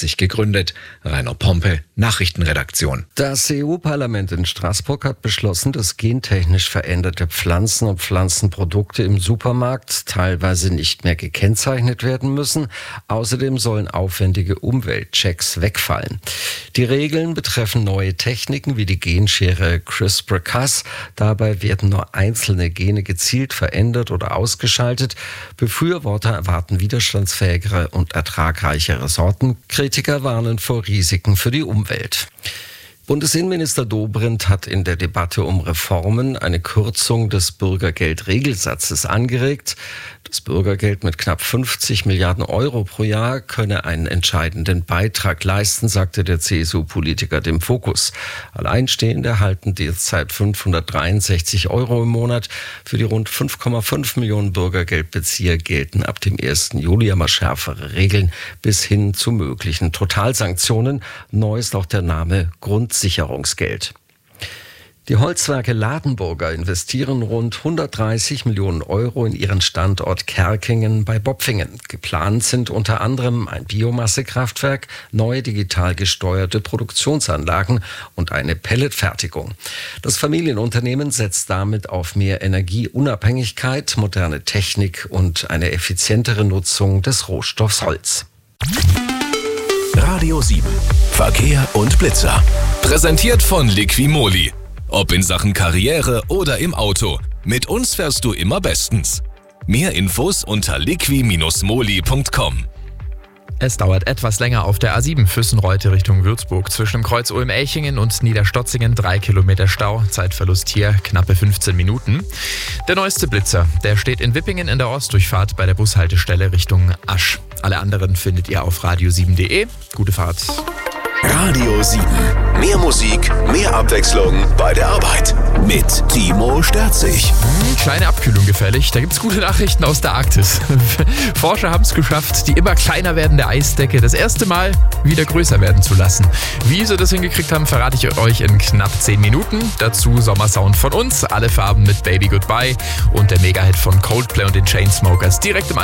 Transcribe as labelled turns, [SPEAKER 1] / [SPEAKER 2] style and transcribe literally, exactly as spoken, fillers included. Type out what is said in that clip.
[SPEAKER 1] neunzehnhundertachtzig gegründet. Rainer Pompe, Nachrichtenredaktion.
[SPEAKER 2] Das E U-Parlament in Straßburg hat beschlossen, dass gentechnisch veränderte Pflanzen und Pflanzenprodukte im Supermarkt teilweise nicht mehr gekennzeichnet werden müssen. Außerdem sollen aufwendige Umweltchecks wegfallen. Die Regeln betreffen neue Techniken wie die Genschere CRISPR-Cas. Dabei werden nur einzelne Gene gezielt verändert oder ausgeschaltet. Befürworter erwarten widerstandsfähigere und ertragreichere Sorten. Kritiker warnen vor Risiken für die Umwelt. Bundesinnenminister Dobrindt hat in der Debatte um Reformen eine Kürzung des Bürgergeldregelsatzes angeregt. Das Bürgergeld mit knapp fünfzig Milliarden Euro pro Jahr könne einen entscheidenden Beitrag leisten, sagte der C S U-Politiker dem Fokus. Alleinstehende erhalten derzeit fünfhundertdreiundsechzig Euro im Monat. Für die rund fünf Komma fünf Millionen Bürgergeldbezieher gelten ab dem ersten Juli aber schärfere Regeln bis hin zu möglichen Totalsanktionen. Neu ist auch der Name Grundsicherungsgeld. Die Holzwerke Ladenburger investieren rund hundertdreißig Millionen Euro in ihren Standort Kerkingen bei Bopfingen. Geplant sind unter anderem ein Biomassekraftwerk, neue digital gesteuerte Produktionsanlagen und eine Pelletfertigung. Das Familienunternehmen setzt damit auf mehr Energieunabhängigkeit, moderne Technik und eine effizientere Nutzung des Rohstoffs Holz.
[SPEAKER 3] Radio sieben. Verkehr und Blitzer. Präsentiert von Liquimoli. Ob in Sachen Karriere oder im Auto. Mit uns fährst du immer bestens. Mehr Infos unter liqui Bindestrich moli Punkt com.
[SPEAKER 4] Es dauert etwas länger auf der A sieben Füssenreute Richtung Würzburg. Zwischen dem Kreuz Ulm-Elchingen und Niederstotzingen drei Kilometer Stau. Zeitverlust hier knappe fünfzehn Minuten. Der neueste Blitzer, der steht in Wippingen in der Ostdurchfahrt bei der Bushaltestelle Richtung Asch. Alle anderen findet ihr auf radio sieben punkt de. Gute Fahrt.
[SPEAKER 3] Radio sieben. Mehr Musik, mehr Abwechslung bei der Arbeit. Mit Timo Sterzig.
[SPEAKER 4] Hm, kleine Abkühlung gefällig. Da gibt's gute Nachrichten aus der Arktis. Forscher haben es geschafft, die immer kleiner werdende Eisdecke das erste Mal wieder größer werden zu lassen. Wie sie das hingekriegt haben, verrate ich euch in knapp zehn Minuten. Dazu Sommersound von uns, alle Farben mit Baby Goodbye und der Mega-Hit von Coldplay und den Chainsmokers direkt im